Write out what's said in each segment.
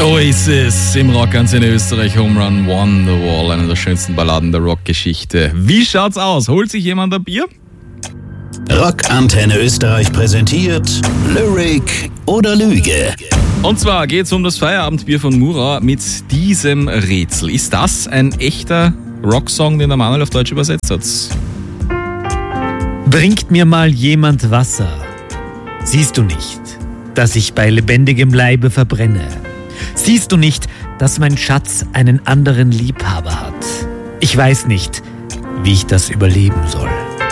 Oasis im Rockantenne Österreich, Home Run Wonderwall, eine der schönsten Balladen der Rockgeschichte. Wie schaut's aus? Holt sich jemand ein Bier? Rockantenne Österreich präsentiert Lyric oder Lüge. Und zwar geht's um das Feierabendbier von Mura mit diesem Rätsel. Ist das ein echter Rocksong, den der Manuel auf Deutsch übersetzt hat? Bringt mir mal jemand Wasser. Siehst du nicht, dass ich bei lebendigem Leibe verbrenne? Siehst du nicht, dass mein Schatz einen anderen Liebhaber hat? Ich weiß nicht, wie ich das überleben soll.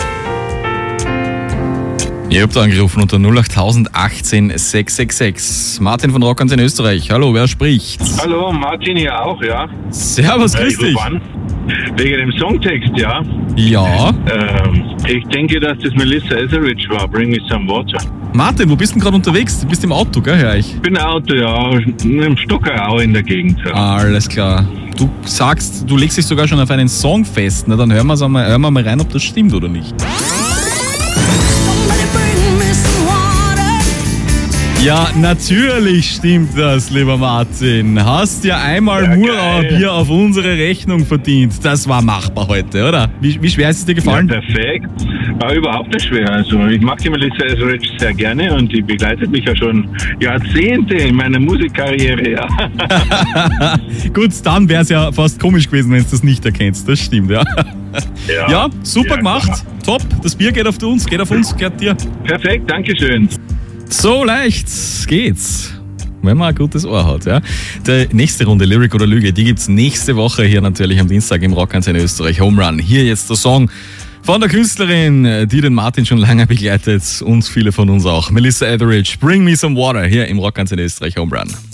Ihr habt angerufen unter 08000 18 666. Martin von Rockantenne Österreich. Hallo, wer spricht? Hallo, Martin hier auch, ja. Servus, grüß dich. Wegen dem Songtext, ja. Ja. Ich denke, dass das Melissa Etheridge war, Bring Me Some Water. Martin, wo bist du denn gerade unterwegs? Du bist im Auto, gell, hör ich? Ich bin Auto, ja, im Stockerau in der Gegend. Ja. Alles klar. Du sagst, du legst dich sogar schon auf einen Song fest. Na, dann hören wir mal rein, ob das stimmt oder nicht. Ja, natürlich stimmt das, lieber Martin. Hast ja einmal ja, Murauer Bier auf unsere Rechnung verdient. Das war machbar heute, oder? Wie schwer ist es dir gefallen? Ja, perfekt. War überhaupt nicht schwer. Also ich mag die Melissa Etheridge sehr gerne und die begleitet mich ja schon Jahrzehnte in meiner Musikkarriere. Ja. Gut, dann wäre es ja fast komisch gewesen, wenn du das nicht erkennst. Das stimmt, ja. Ja, super gemacht. Klar. Top. Das Bier geht auf uns, gehört dir. Perfekt, dankeschön. So leicht geht's, wenn man ein gutes Ohr hat. Ja. Die nächste Runde Lyric oder Lüge, die gibt's nächste Woche hier natürlich am Dienstag im Rockantenne Österreich Home Run. Hier jetzt der Song von der Künstlerin, die den Martin schon lange begleitet und viele von uns auch. Melissa Etheridge, Bring Me Some Water hier im Rockantenne Österreich Home Run.